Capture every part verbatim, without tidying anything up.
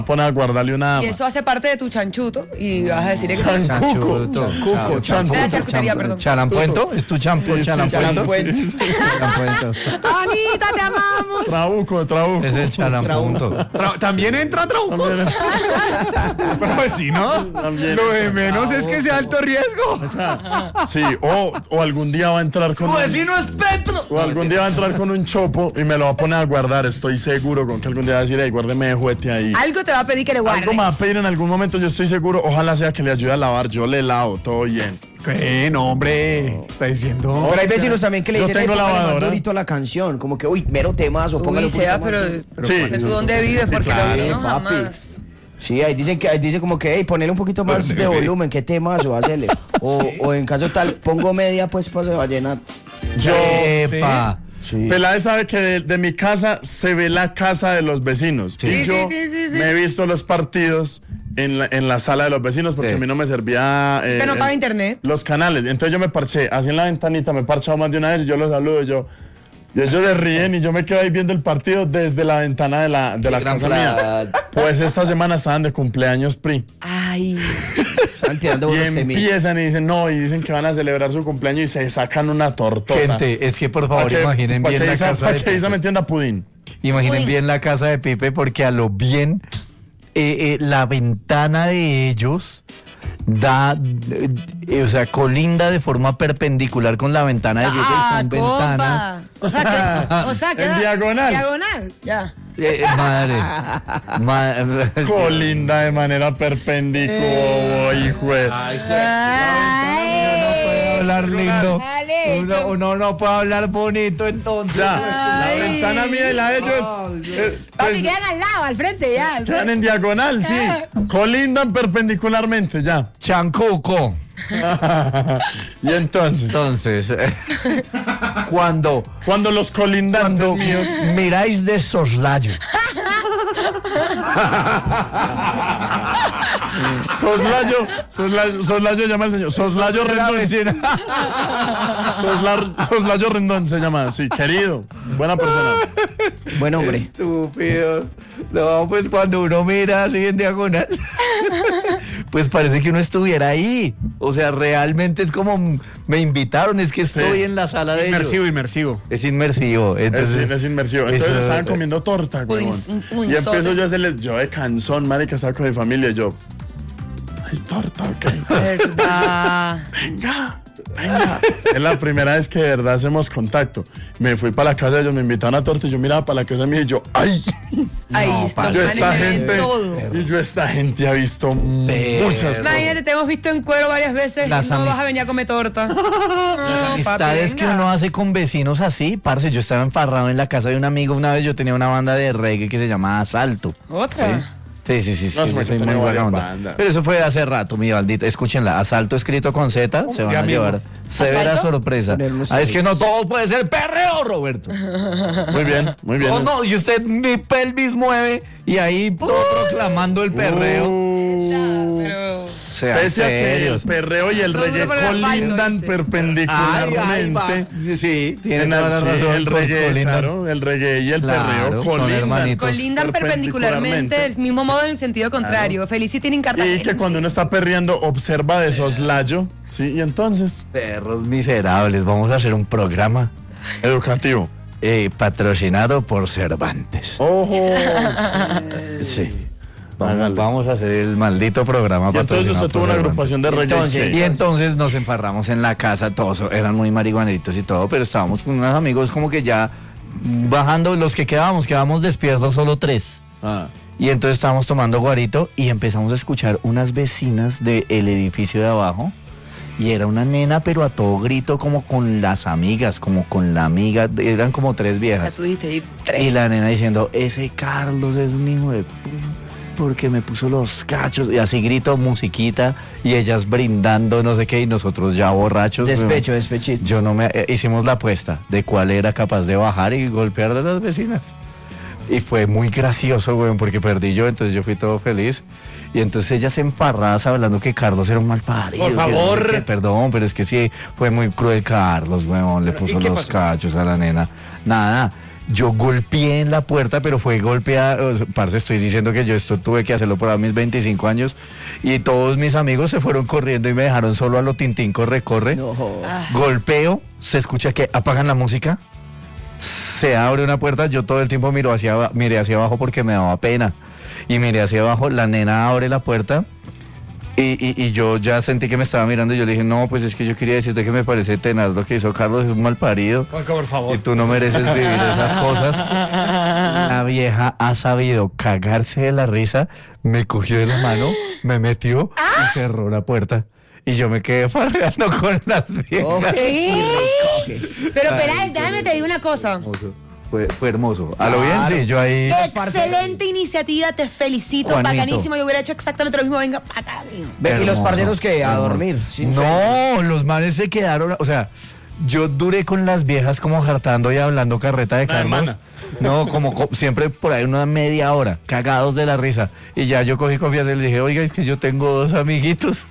Pone a guardarle una dama. Y eso hace parte de tu chanchuto y vas a decirle que sí. Chancuco. Chancuco. De la charcutería, perdón. Chalampuento. ¿Es tu champú? Sí, sí, Chalampuento. Chalampuento. Chalampuento. Anita, te amamos. Trabuco, trabuco. Es el chalampunto. Tra- También entra Trabuco. Pero pues sí, ¿no? También. Lo de menos es que sea alto riesgo. Sí, o, o algún día va a entrar con ¡Tu un, vecino es Petro! o algún día va a entrar con un chopo y me lo va a poner a guardar. Estoy seguro con que algún día va a decir, hey, guárdeme de juguete ahí. Algo te va a pedir que le guardes. Algo me va a pedir en algún momento, yo estoy seguro. Ojalá sea que le ayude a lavar. Yo le lavo, todo bien. ¿Qué? No, hombre. Está diciendo. Pero hay vecinos también que le Yo dicen, tengo "Ay, póngale más lavadora". durito a la canción. Como que, uy, mero temazo, póngale Uy, un poquito sea, más pero, duro. pero Sí. no sé tú dónde vives, Sí, porque claro, lo mío papi. jamás. Sí, ahí dicen que ahí dice como que, hey, ponele un poquito más de volumen, qué temazo, hacerle. O, o en caso tal, pongo media pues para ese vallenato. Yo, Epa. Sí. Peláez sabe que de, de mi casa se ve la casa de los vecinos. Sí, y yo sí, sí, sí, sí. me he visto los partidos en la, en la sala de los vecinos porque Sí. a mí no me servía eh, Que no paga el- internet. los canales. Entonces yo me parché así en la ventanita, me he parchado más de una vez y yo los saludo. Yo, y ellos se ríen y yo me quedo ahí viendo el partido desde la ventana de la, de la gran casa plan. mía. Pues esta semana estaban de cumpleaños P R I. Ay. Están tirando Y buenos temitas. empiezan y dicen no, y dicen que van a celebrar su cumpleaños y se sacan una tortota. Gente, es que por favor imaginen bien la casa Para de que Isa me Pipe. entienda pudín. Imaginen Uy. bien la casa de Pipe porque a lo bien eh, eh, la ventana de ellos da, eh, eh, o sea, colinda de forma perpendicular con la ventana de ellos. Ah, Son ventanas. compa. O sea que, o sea que En da- diagonal. Diagonal, ya. Eh, madre. madre. Colinda de manera perpendicular, hijo de- Ay. Hablar lindo. Dale, Uno, chau. uno no puede hablar bonito entonces. Ya, la Ay. ventana mía y la de ellos eh, Papi, pues, quedan al lado, al frente, ya. quedan en diagonal, sí. Colindan perpendicularmente, ya. Chancuco. Y entonces, Entonces, cuando, cuando los colindantes cuando míos. miráis de soslayo. Soslayo, soslayo, soslayo llama el señor. Soslayo Rendón. Soslar- Soslayo Rendón se llama, sí, querido. Buena persona. Buen hombre. Estúpido. No, pues cuando uno mira así en diagonal, pues parece que uno estuviera ahí. O sea, realmente es como mm, me invitaron, es que estoy Sí. en la sala de Inmersivo, ellos. inmersivo. Es inmersivo. Es, Entonces, es inmersivo. Entonces eso- estaban comiendo torta, Pudin- huevón. un pudinzote. Y empiezo yo a hacerles, yo de canzón, marica, estaba con mi familia y yo. Ay, torta, ok. Verdad. Venga, venga. Es la primera vez que de verdad hacemos contacto. Me fui para la casa de ellos, me invitaron a torta y yo miraba para la casa mía y yo, ¡ay! Ahí estos Yo manes esta me ven gente. todo. Y yo esta gente ha visto muchas cosas. Imagínate, te hemos visto en cuero varias veces. Las no vas amis- a venir a comer torta. No, amistades papi, que venga. uno hace con vecinos así, parce, yo estaba emparrado en la casa de un amigo una vez, yo tenía una banda de reggae que se llamaba Asalto. Otra. Sí, sí, sí, sí, No, sí, es que soy tenía muy buena varias onda. bandas. Pero eso fue hace rato, mi maldita. Escúchenla, Asalto escrito con Z, se van Ya a mismo. llevar severa ¿Asalto? sorpresa. Poner unos Ah, es que sonidos. no todo puede ser perreo, Roberto. Muy bien, muy bien. No, no, y usted mi pelvis mueve y ahí todo proclamando el perreo. Uh, Pero. Sean Pese a que el serios. perreo y el Todo reggae duro por el asfalto, colindan ¿viste? Ay, ay, va. perpendicularmente. Sí, sí, tiene En toda la el, sí, razón. el por reggae, colindan. claro, el reggae y el Claro, perreo son colindan. hermanitos. Colindan perpendicularmente del mismo modo en el sentido contrario. Felicity en Cartagena. Y que cuando uno está perreando observa de soslayo, sí, y entonces, Perros miserables, vamos a hacer un programa educativo. eh, patrocinado por Cervantes. Ojo. Sí. Vamos, Hágale. vamos a hacer el maldito programa Y entonces patrocinado usted tuvo por una Cervantes. agrupación de reggae. Entonces, ¿qué? Y entonces nos emparramos en la casa, todos eran muy marihuaneritos y todo, pero estábamos con unos amigos como que ya bajando, los que quedábamos, quedábamos despiertos solo tres. Ah. Y entonces estábamos tomando guarito y empezamos a escuchar unas vecinas del edificio de abajo. Y era una nena, pero a todo grito, como con las amigas, como con la amiga, eran como tres Ya viejas. tú dijiste ahí tres. Y la nena diciendo, ese Carlos es un hijo de puta, porque me puso los cachos. Y así grito, musiquita, y ellas brindando, no sé qué, y nosotros ya borrachos. Despecho, weón. despechito. Yo no me... eh, hicimos la apuesta de cuál era capaz de bajar y golpear a las vecinas. Y fue muy gracioso, weón, porque perdí yo, entonces yo fui todo feliz. Y entonces ellas emparradas hablando que Carlos era un mal parido. Por que no sé favor. qué, perdón, pero es que sí, fue muy cruel Carlos, weón, le ¿Y puso qué los pasó? cachos a la nena. Nada, yo golpeé en la puerta, pero fue golpeada, parce, estoy diciendo que yo esto tuve que hacerlo por mis veinticinco años, y todos mis amigos se fueron corriendo y me dejaron solo a lo tintín, corre, corre. No. Ah. Golpeo, se escucha que apagan la música, se abre una puerta, yo todo el tiempo miro hacia, miré hacia abajo porque me daba pena, y miré hacia abajo, la nena abre la puerta, y, y, y yo ya sentí que me estaba mirando, y yo le dije, no, pues es que yo quería decirte que me parece tenaz lo que hizo Carlos, es un mal parido, Juanca, por favor. y tú no mereces vivir esas cosas. La vieja ha sabido cagarse de la risa, me cogió de la mano, me metió y cerró la puerta. Y yo me quedé farreando con las viejas. Oh, ¿Qué? qué Pero Ay, Peláez, sí, déjame sí. te digo una cosa. Hermoso. Fue, fue hermoso. A lo bien, Claro. sí, yo ahí... Excelente iniciativa, te felicito, Juanito. bacanísimo. Yo hubiera hecho exactamente lo mismo, venga, pata, mío. Ve, y los Hermoso. parceros que a Hermoso. dormir. sin fe. No, los manes se quedaron, o sea, yo duré con las viejas como jartando y hablando carreta de Una Carlos. semana. No, como co- siempre por ahí una media hora, cagados de la risa. Y ya yo cogí confianza y le dije, oiga, es que yo tengo dos amiguitos.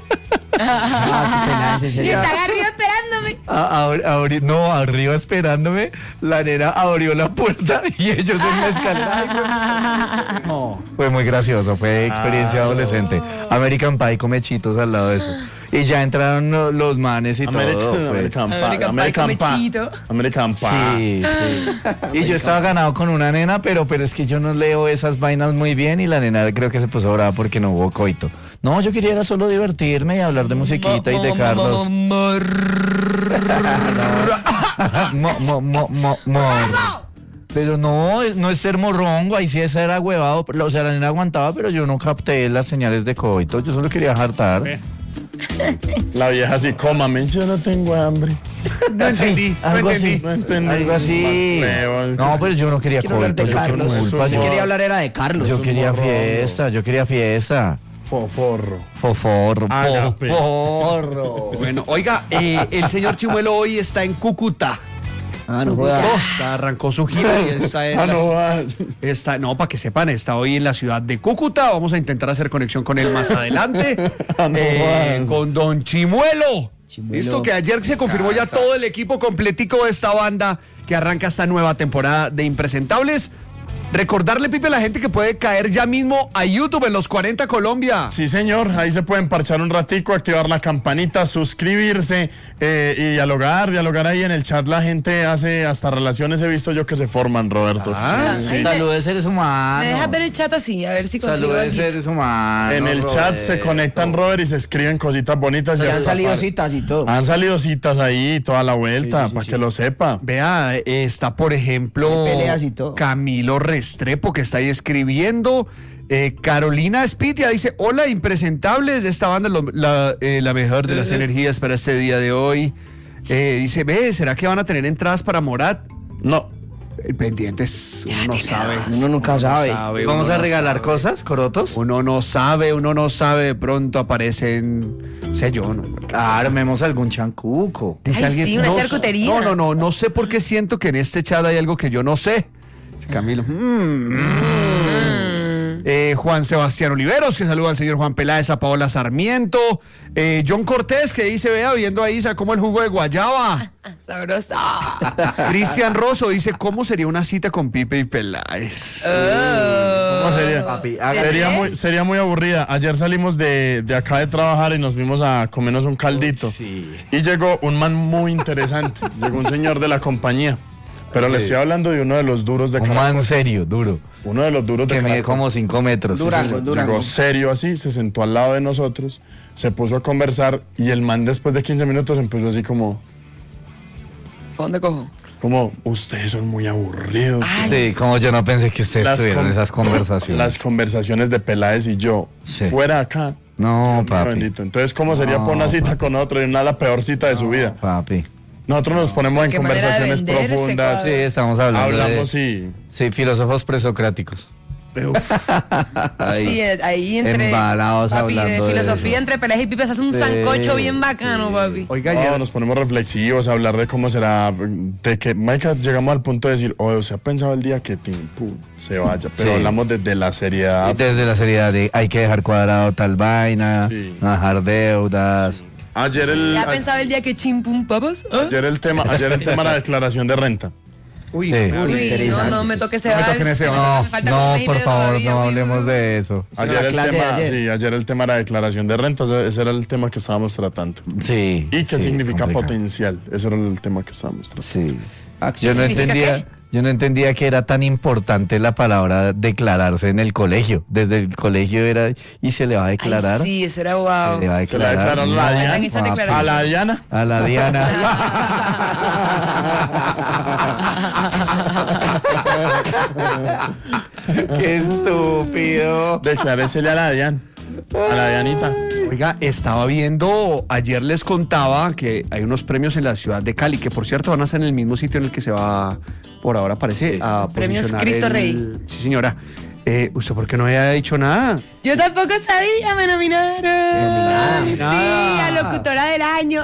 Ah, qué pena, ese Y sería- está arriba esperándome. A- abri- abri- no, arriba esperándome, la nena abrió la puerta y ellos en la escalera. Ay, güey. No. Fue muy gracioso, fue experiencia adolescente. American Pie come chitos al lado de eso. Y ya entraron lo- los manes y todo. American, fue- American Pie. American Pie American come Pie. chito. American Pie. Sí, sí. Y yo estaba ganado con una nena, pero, pero es que yo no leo esas vainas muy bien y la nena creo que se puso brava porque no hubo coito. No, yo quería era solo divertirme y hablar de musiquita y de Carlos. Mo- mo- mo- mo- mo- Pero no, no es ser morrongo, ahí sí esa era huevado. O sea, la nena aguantaba, pero yo no capté las señales de coito, yo solo quería hartar. La vieja así, cómame, yo no tengo hambre. No entendí, no algo entendí. así. No entendí. Algo así. Más huevo, es No, que- pero yo no quería Quiero hablar coito, de yo Carlos. qué culpa, Yo yo, quería hablar era de Carlos. yo quería morrongo. fiesta, yo quería fiesta. Foforro. Foforro, Agape. foforro. Bueno, oiga, eh, el señor Chimuelo hoy está en Cúcuta. Ah, no jodas. Oh, ya arrancó su gira y está en Ah, la- no vas. Está, no, para que sepan, está hoy en la ciudad de Cúcuta. Vamos a intentar hacer conexión con él más adelante. Ah, no Eh, más. con Don Chimuelo. Chimuelo. Listo, que ayer se confirmó ya todo el equipo completico de esta banda que arranca esta nueva temporada de Impresentables. Recordarle, Pipe, a la gente que puede caer ya mismo a YouTube en los cuarenta Colombia. Sí, señor, ahí se pueden parchar un ratico, activar la campanita, suscribirse eh, y dialogar, dialogar ahí en el chat. La gente hace hasta relaciones, he visto yo que se forman, Roberto. Ah, Ay, me- Salud de seres humanos. ¿Me dejas ver el chat así? A ver si consigo Salud de algo. seres humanos. En el chat se Roberto. conectan, Robert, y se escriben cositas bonitas. y Ya han hasta salido par- citas y todo. Han salido citas ahí toda la vuelta, Sí, sí, sí, para sí. que lo sepa. Vea, eh, está por ejemplo Hay peleas y todo. Camilo Restrepo, que está ahí escribiendo. Eh, Carolina Spitia dice: hola, impresentables de esta banda, lo- la, eh, la mejor de las energías para este día de hoy. Eh, dice: ve, ¿será que van a tener entradas para Morat? No. Eh, Pendientes, uno no sabe. Uno nunca sabe. ¿Vamos uno a no regalar sabe. cosas, corotos? Uno no sabe, uno no sabe, de pronto aparecen, sé yo, no. Armemos algún chancuco. Dice Ay, sí, una no, charcutería. No, no, no, no sé por qué siento que en este chat hay algo que yo no sé. Camilo. mm, mm. Eh, Juan Sebastián Oliveros, que saluda al señor Juan Peláez, a Paola Sarmiento. Eh, John Cortés, que dice: vea, viendo ahí, sacó el jugo de guayaba. Sabrosa. Cristian Rosso dice: ¿cómo sería una cita con Pipe y Peláez? ¿Cómo sería? Papi, haga- Sería muy, sería muy aburrida. Ayer salimos de, de acá de trabajar y nos fuimos a comernos un caldito. Sí. Y llegó un man muy interesante. Llegó un señor de la compañía. Pero le estoy hablando de uno de los duros de Un Caracol. man serio, duro. Uno de los duros de Que mide Caracol. como cinco metros. Durango, Llegó Durango. serio así, se sentó al lado de nosotros, se puso a conversar y el man después de quince minutos empezó así como, ¿Para dónde cojo? como, ustedes son muy aburridos. Sí, como yo no pensé que ustedes Las tuvieran con- esas conversaciones. Las conversaciones de Peláez y yo, Sí. fuera acá. No, Dios mío papi. bendito. Entonces, ¿cómo sería No, por una cita papi. con otro y una la peor cita de su vida? Papi. Nosotros nos ponemos en Qué manera de conversaciones venderse, profundas. cuadro. Sí, estamos hablando Hablamos de... y... Sí, filósofos presocráticos. Ahí. Sí, eh, ahí entre. Embalados papi, de hablando de filosofía eso. entre Peláez y Pipe se hace un Sí, sancocho bien bacano, sí. papi. Oiga, No, ayer, nos ponemos reflexivos a hablar de cómo será, de que, Maika, llegamos al punto de decir, oh, se ha pensado el día que Timpu se vaya, pero Sí. hablamos desde la seriedad. Y desde la seriedad de hay que dejar cuadrado tal vaina, Sí. no dejar deudas. Ayer el, ¿Ya a- pensado el día que chimpum papas? ¿Ah? ayer el tema, ayer el tema era la declaración de renta. Uy, Sí. uy, Uy, no, interesante. no me toque ese No me vals. toquen ese me vals. falta como un No, mes y por medio favor, todavía, no uy, hablemos uy, uy. de eso. Esa era Ayer la el, clase de tema, ayer. sí, ayer el tema era declaración de rentas, ese era el tema que estábamos tratando. Sí. ¿Y qué sí, significa complicado. potencial? Ese era el tema que estábamos tratando. Sí. Acción. Yo no ¿Significa entendía, qué? yo no entendía que era tan importante la palabra declararse en el colegio. Desde el colegio era y se le va a declarar. Ay, sí, eso era wow. Se le va a Se la declarar. declararon a la Hagan Diana. esa Ah, declaración. A la Diana. A la Diana. Qué estúpido. Declarésele a la Diana. A la Dianita. Oiga, estaba viendo, ayer les contaba que hay unos premios en la ciudad de Cali, que por cierto van a ser en el mismo sitio en el que se va, por ahora parece, a Premios posicionar Cristo el- Rey. Sí, señora. Eh, ¿Usted por qué no había dicho nada? Yo tampoco sabía, me nominaron. Ay, sí, Nada. a locutora del año.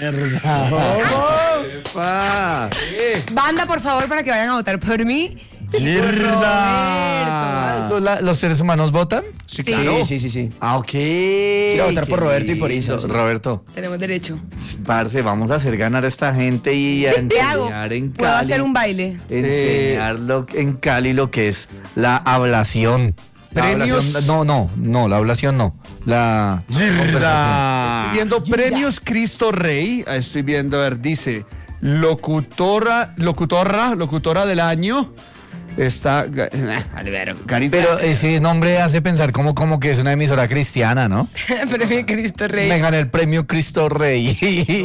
¡Ah! Banda, por favor, para que vayan a votar por mí. Y por ¡Mierda! Roberto. ¿Eso la- ¿Los seres humanos votan? Sí, Sí, claro. sí, sí, sí. Ah, ok. Quiero votar por Roberto y por Isa, sí. Roberto, Tenemos derecho. parce, vamos a hacer ganar a esta gente y a ¿Qué hago? enseñar en Cali. Puedo hacer un baile. Enseñar lo- en Cali lo que es la ablación. La Premios- ablación- no, no, no, la ablación no. La conversación. Estoy viendo premios Cristo Rey. Ah, Estoy viendo, a ver, dice locutora, locutora, locutora del año. Está Ga- Alvaro, Garita. Pero ese nombre hace pensar como, como que es una emisora cristiana, ¿no? Pero mi Cristo Rey. Me gané el premio Cristo Rey.